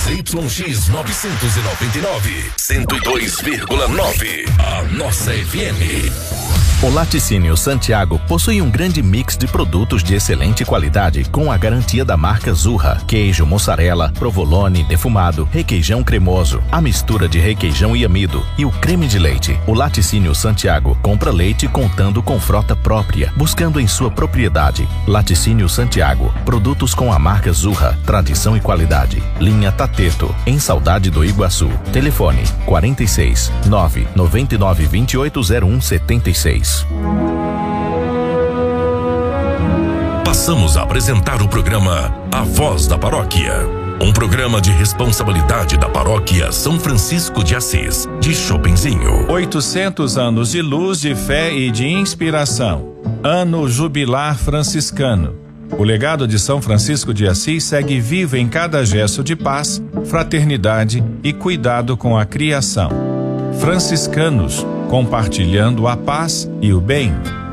ZYX 999, 102,9. A nossa FM. O Laticínio Santiago possui um grande mix de produtos de excelente qualidade com a garantia da marca Zurra. Queijo, mussarela, provolone, defumado, requeijão cremoso, a mistura de requeijão e amido e o creme de leite. O Laticínio Santiago compra leite contando com frota própria, buscando em sua propriedade. Laticínio Santiago, produtos com a marca Zurra, tradição e qualidade. Linha Tateto, em Saudade do Iguaçu. Telefone 46 999 28 01 76. Passamos a apresentar o programa A Voz da Paróquia, um programa de responsabilidade da Paróquia São Francisco de Assis, de Chopinzinho. 800 anos de luz, de fé e de inspiração. Ano Jubilar Franciscano. O legado de São Francisco de Assis segue vivo em cada gesto de paz, fraternidade e cuidado com a criação. Franciscanos, compartilhando a paz e o bem.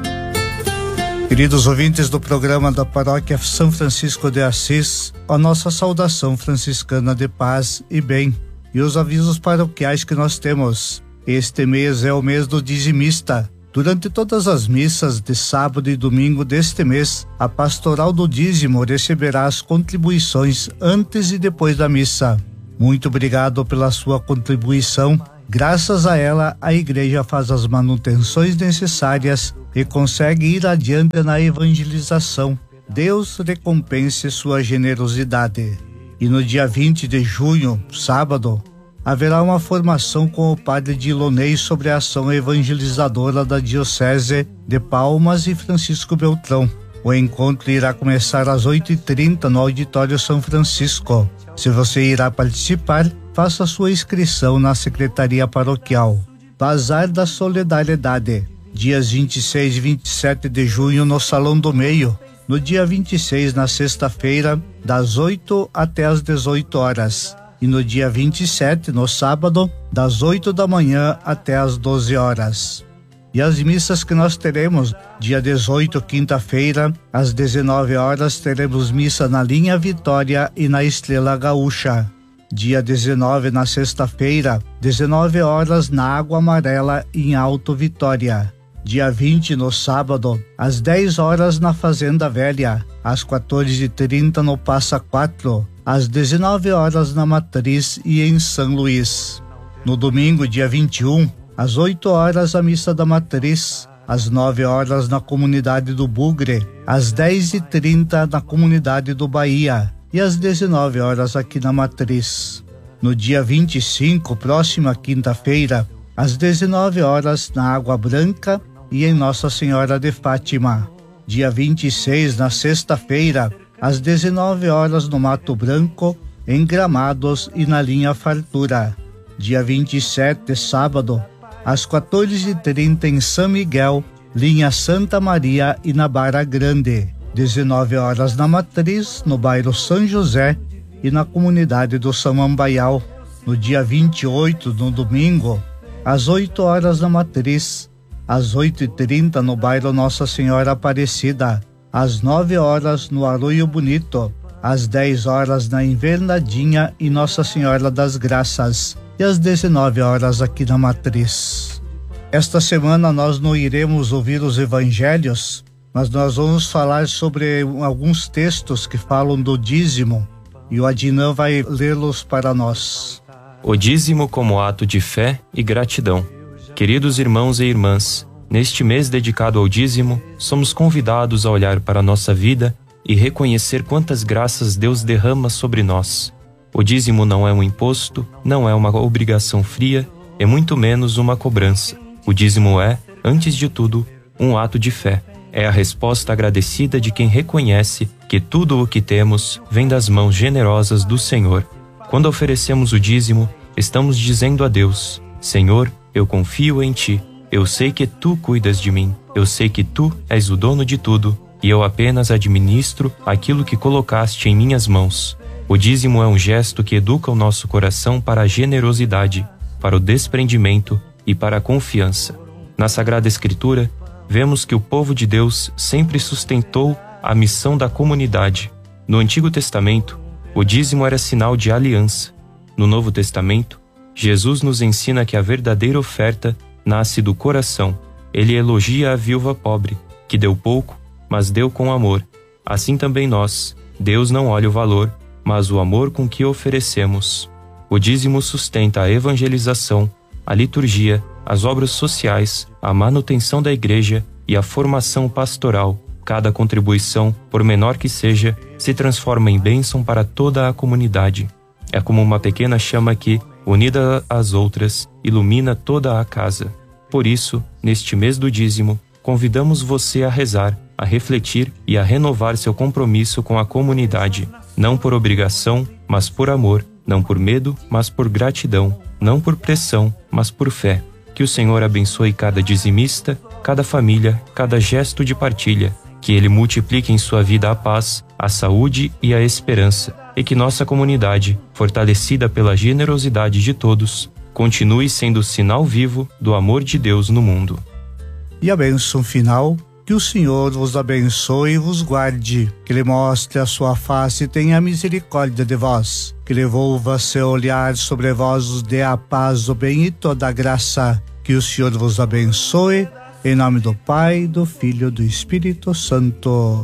Queridos ouvintes do programa da Paróquia São Francisco de Assis, a nossa saudação franciscana de paz e bem. E os avisos paroquiais que nós temos. Este mês é o mês do dizimista. Durante todas as missas de sábado e domingo deste mês, a pastoral do dízimo receberá as contribuições antes e depois da missa. Muito obrigado pela sua contribuição. Graças a ela, a igreja faz as manutenções necessárias e consegue ir adiante na evangelização. Deus recompense sua generosidade. E no dia 20 de junho, sábado, haverá uma formação com o padre Dilonei sobre a ação evangelizadora da Diocese de Palmas e Francisco Beltrão. O encontro irá começar às 8h30 no Auditório São Francisco. Se você irá participar, faça sua inscrição na Secretaria Paroquial. Bazar da Solidariedade, dias 26 e 27 de junho no Salão do Meio. No dia 26, na sexta-feira, das 8 até as 18 horas. E no dia 27, no sábado, das 8 da manhã até as 12 horas. E as missas que nós teremos, dia 18, quinta-feira, às 19 horas, teremos missa na Linha Vitória e na Estrela Gaúcha. Dia 19, na sexta-feira, 19 horas, na Água Amarela, em Alto Vitória. Dia 20, no sábado, às 10 horas, na Fazenda Velha. Às 14h30, no Passa Quatro. Às 19 horas, na Matriz e em São Luís. No domingo, dia 21, às 8 horas, a Missa da Matriz. Às 9 horas, na Comunidade do Bugre. Às 10h30, na Comunidade do Bahia. E às 19 horas aqui na Matriz. No dia 25, próxima quinta-feira, às 19 horas na Água Branca e em Nossa Senhora de Fátima. Dia 26, na sexta-feira, às 19 horas no Mato Branco, em Gramados e na Linha Fartura. Dia 27, sábado, às 14h30 em São Miguel, Linha Santa Maria e na Barra Grande. 19 horas na Matriz, no bairro São José e na comunidade do São Ambaial. No dia 28, no domingo, às 8 horas na Matriz, às 8h30 no bairro Nossa Senhora Aparecida, às 9 horas no Arroio Bonito, às 10 horas na Invernadinha e Nossa Senhora das Graças e às 19 horas aqui na Matriz. Esta semana nós não iremos ouvir os evangelhos, mas nós vamos falar sobre alguns textos que falam do dízimo e o Adinã vai lê-los para nós. O dízimo como ato de fé e gratidão. Queridos irmãos e irmãs, neste mês dedicado ao dízimo, somos convidados a olhar para a nossa vida e reconhecer quantas graças Deus derrama sobre nós. O dízimo não é um imposto, não é uma obrigação fria, e muito menos uma cobrança. O dízimo é, antes de tudo, um ato de fé. É a resposta agradecida de quem reconhece que tudo o que temos vem das mãos generosas do Senhor. Quando oferecemos o dízimo, estamos dizendo a Deus: Senhor, eu confio em Ti. Eu sei que Tu cuidas de mim. Eu sei que Tu és o dono de tudo e eu apenas administro aquilo que colocaste em minhas mãos. O dízimo é um gesto que educa o nosso coração para a generosidade, para o desprendimento e para a confiança. Na Sagrada Escritura, vemos que o povo de Deus sempre sustentou a missão da comunidade. No Antigo Testamento, o dízimo era sinal de aliança. No Novo Testamento, Jesus nos ensina que a verdadeira oferta nasce do coração. Ele elogia a viúva pobre, que deu pouco, mas deu com amor. Assim também nós. Deus não olha o valor, mas o amor com que oferecemos. O dízimo sustenta a evangelização, a liturgia, as obras sociais, a manutenção da igreja e a formação pastoral. Cada contribuição, por menor que seja, se transforma em bênção para toda a comunidade. É como uma pequena chama que, unida às outras, ilumina toda a casa. Por isso, neste mês do dízimo, convidamos você a rezar, a refletir e a renovar seu compromisso com a comunidade, não por obrigação, mas por amor, não por medo, mas por gratidão, não por pressão, mas por fé. Que o Senhor abençoe cada dizimista, cada família, cada gesto de partilha, que Ele multiplique em sua vida a paz, a saúde e a esperança, e que nossa comunidade, fortalecida pela generosidade de todos, continue sendo sinal vivo do amor de Deus no mundo. E a bênção final, que o Senhor vos abençoe e vos guarde, que Ele mostre a sua face e tenha misericórdia de vós, que Ele volva seu olhar sobre vós, vos dê a paz, o bem e toda a graça, que o Senhor vos abençoe, em nome do Pai, do Filho e do Espírito Santo.